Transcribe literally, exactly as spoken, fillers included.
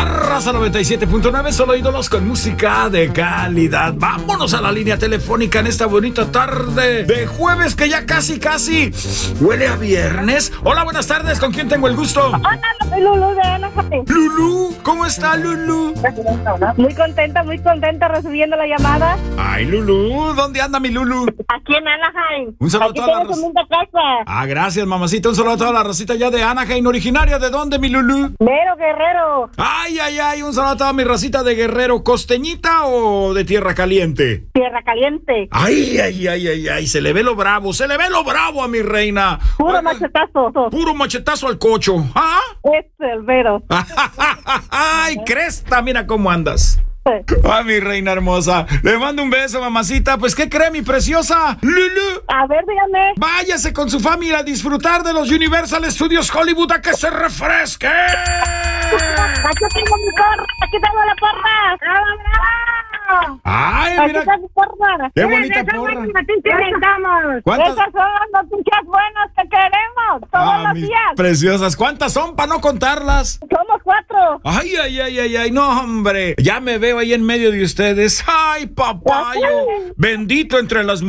La Raza noventa y siete punto nueve, solo ídolos con música de calidad. Vámonos a la línea telefónica en esta bonita tarde de jueves que ya casi, casi huele a viernes. Hola, buenas tardes, ¿con quién tengo el gusto? Hola, soy Lulú de Anaheim. Lulú, ¿cómo está Lulú? Muy contenta, muy contenta recibiendo la llamada. Ay, Lulú, ¿dónde anda mi Lulú? Aquí en Anaheim. Un saludo Aquí a toda la tengo su raza. linda casa. Ah, gracias, mamacita. Un saludo a toda la racita ya de Anaheim. ¿Originaria de dónde, mi Lulú? Mero Guerrero. Ay, ay, ay. Un saludo a toda mi racita de Guerrero. ¿Costeñita o de tierra caliente? Tierra caliente. Ay, ay, ay, ay, ay. Se le ve lo bravo. Se le ve lo bravo a mi reina. Puro Oiga, machetazo. Puro machetazo al cocho. ¿Ah? Es el Vero. Ay, cresta. Mira cómo andas. Ay, mi reina hermosa. Le mando un beso, mamacita. Pues, ¿qué cree, mi preciosa Lulú? A ver, dígame. Váyase con su familia a disfrutar de los Universal Studios Hollywood, a que se refresque. Aquí tengo mi porra. Aquí tengo la porra. ¡Bravo, bravo! Ay, Aquí mira. está mi porra. Qué Miren, bonita esas porra. buenas noticias necesitamos. ¿Cuántas? Esas son las noticias buenas que queremos todos Ah, los mis días. preciosas. ¿Cuántas son para no contarlas? Somos cuatro. Ay, ay, ay, ay, ay, no, hombre. Ya me veo ahí en medio de ustedes. Ay, papayo. Bendito entre las